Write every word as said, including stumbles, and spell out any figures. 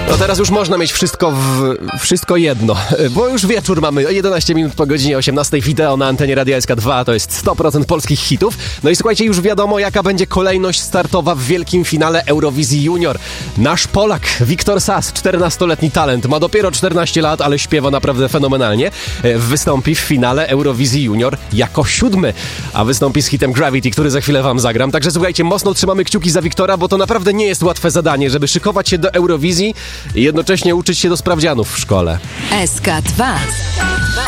No teraz już można mieć wszystko w, wszystko jedno, bo już wieczór mamy, jedenaście minut po godzinie osiemnastej, wideo na antenie Radia S K dwa, to jest sto procent polskich hitów. No i słuchajcie, już wiadomo, jaka będzie kolejność startowa w wielkim finale Eurowizji Junior. Nasz Polak, Wiktor Sas, czternastoletni talent, ma dopiero czternaście lat, ale śpiewa naprawdę fenomenalnie. Wystąpi w finale Eurowizji Junior jako siódmy, a wystąpi z hitem Gravity, który za chwilę wam zagram. Także słuchajcie, mocno trzymamy kciuki za Wiktora, bo to naprawdę nie jest łatwe zadanie, żeby szykować się do Eurowizji i jednocześnie uczyć się do sprawdzianów w szkole. S K dwa.